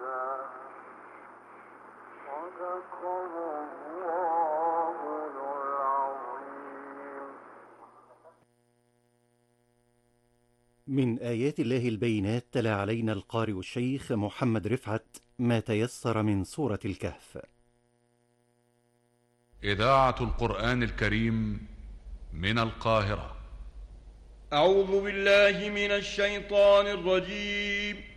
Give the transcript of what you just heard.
من آيات الله البينات تلا علينا القارئ الشيخ محمد رفعت ما تيسر من سورة الكهف. إذاعة القرآن الكريم من القاهرة. أعوذ بالله من الشيطان الرجيم.